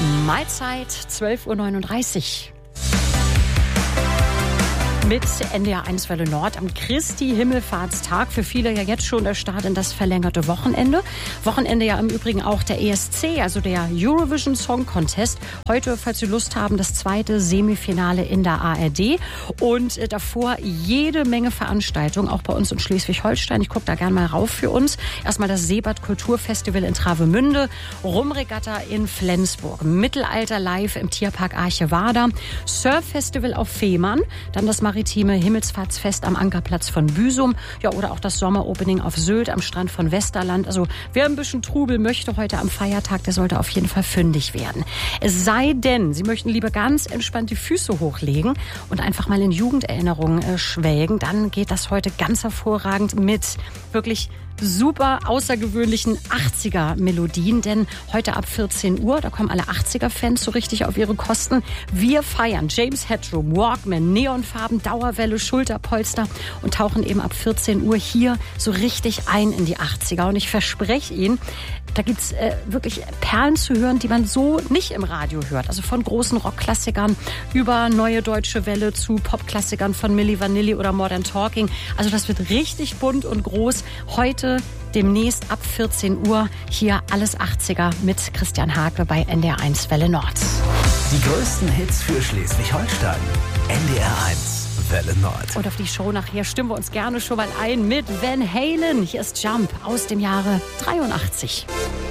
Mahlzeit, 12:39 Uhr. Mit NDR 1 Welle Nord am Christi-Himmelfahrtstag. Für viele ja jetzt schon der Start in das verlängerte Wochenende. Wochenende ja im Übrigen auch der ESC, also der Eurovision Song Contest. Heute, falls Sie Lust haben, das zweite Semifinale in der ARD. Und davor jede Menge Veranstaltungen, auch bei uns in Schleswig-Holstein. Ich gucke da gerne mal rauf für uns. Erstmal das Seebad Kulturfestival in Travemünde, Rumregatta in Flensburg, Mittelalter live im Tierpark Archevada, Surf-Festival auf Fehmarn, dann das maritime Himmelsfahrtsfest am Ankerplatz von Büsum, ja, oder auch das Sommeropening auf Sylt am Strand von Westerland. Also wer ein bisschen Trubel möchte heute am Feiertag, der sollte auf jeden Fall fündig werden. Es sei denn, Sie möchten lieber ganz entspannt die Füße hochlegen und einfach mal in Jugenderinnerungen schwelgen, dann geht das heute ganz hervorragend mit wirklich super außergewöhnlichen 80er-Melodien, denn heute ab 14 Uhr, da kommen alle 80er-Fans so richtig auf ihre Kosten. Wir feiern James Headroom, Walkman, Neonfarben, Dauerwelle, Schulterpolster und tauchen eben ab 14 Uhr hier so richtig ein in die 80er. Und ich verspreche Ihnen, da gibt's wirklich Perlen zu hören, die man so nicht im Radio hört. Also von großen Rockklassikern über Neue Deutsche Welle zu Popklassikern von Milli Vanilli oder Modern Talking. Also das wird richtig bunt und groß. Heute demnächst ab 14 Uhr hier alles 80er mit Christian Hake bei NDR 1 Welle Nord. Die größten Hits für Schleswig-Holstein. NDR 1 Welle Nord. Und auf die Show nachher stimmen wir uns gerne schon mal ein mit Van Halen. Hier ist Jump aus dem Jahre 83.